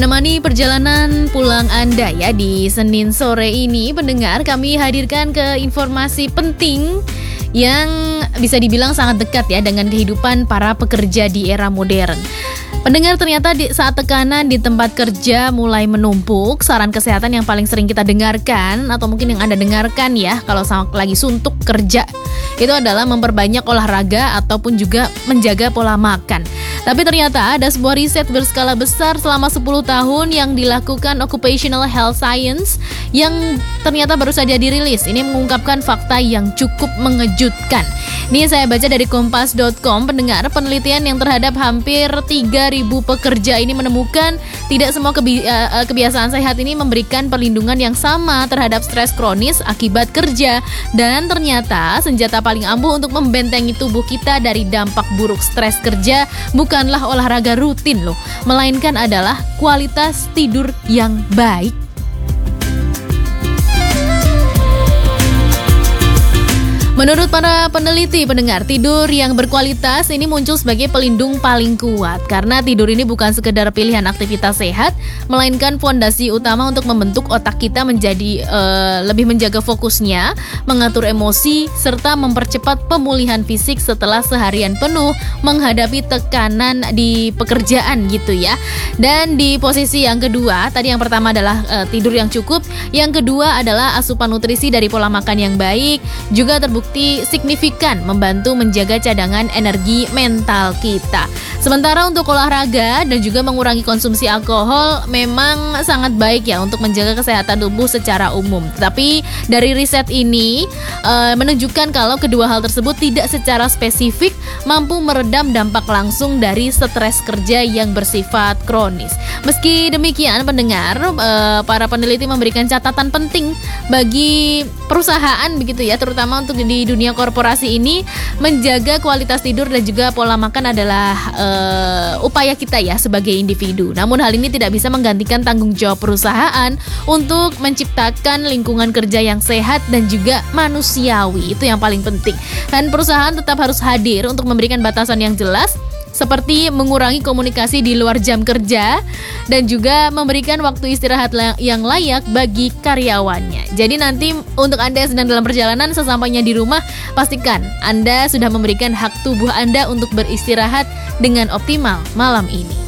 Menemani perjalanan pulang Anda ya di Senin sore ini, pendengar, kami hadirkan ke informasi penting yang bisa dibilang sangat dekat ya dengan kehidupan para pekerja di era modern. Pendengar, ternyata saat tekanan di tempat kerja mulai menumpuk, saran kesehatan yang paling sering kita dengarkan atau mungkin yang Anda dengarkan ya kalau lagi suntuk kerja, itu adalah memperbanyak olahraga ataupun juga menjaga pola makan. Tapi ternyata ada sebuah riset berskala besar selama 10 tahun yang dilakukan Occupational Health Science yang ternyata baru saja dirilis. Ini mengungkapkan fakta yang cukup mengejutkan. Ini saya baca dari kompas.com, pendengar, penelitian yang terhadap hampir 3.000 pekerja ini menemukan tidak semua kebiasaan sehat ini memberikan perlindungan yang sama terhadap stres kronis akibat kerja. Dan ternyata senjata paling ampuh untuk membentengi tubuh kita dari dampak buruk stres kerja bukanlah olahraga rutin loh, melainkan adalah kualitas tidur yang baik. Menurut para peneliti, pendengar, tidur yang berkualitas ini muncul sebagai pelindung paling kuat karena tidur ini bukan sekedar pilihan aktivitas sehat, melainkan fondasi utama untuk membentuk otak kita menjadi lebih menjaga fokusnya, mengatur emosi, serta mempercepat pemulihan fisik setelah seharian penuh menghadapi tekanan di pekerjaan gitu ya. Dan di posisi yang kedua, tadi yang pertama adalah tidur yang cukup, yang kedua adalah asupan nutrisi dari pola makan yang baik, juga terbukti signifikan membantu menjaga cadangan energi mental kita. Sementara untuk olahraga dan juga mengurangi konsumsi alkohol memang sangat baik ya untuk menjaga kesehatan tubuh secara umum. Tapi dari riset ini menunjukkan kalau kedua hal tersebut tidak secara spesifik mampu meredam dampak langsung dari stres kerja yang bersifat kronis. Meski demikian, pendengar, para peneliti memberikan catatan penting bagi perusahaan begitu ya, terutama untuk di dunia korporasi ini, menjaga kualitas tidur dan juga pola makan adalah upaya kita ya sebagai individu. Namun hal ini tidak bisa menggantikan tanggung jawab perusahaan untuk menciptakan lingkungan kerja yang sehat dan juga manusiawi. Itu yang paling penting. Dan perusahaan tetap harus hadir untuk memberikan batasan yang jelas, seperti mengurangi komunikasi di luar jam kerja dan juga memberikan waktu istirahat yang layak bagi karyawannya. Jadi nanti untuk Anda yang sedang dalam perjalanan, sesampainya di rumah, pastikan Anda sudah memberikan hak tubuh Anda untuk beristirahat dengan optimal malam ini.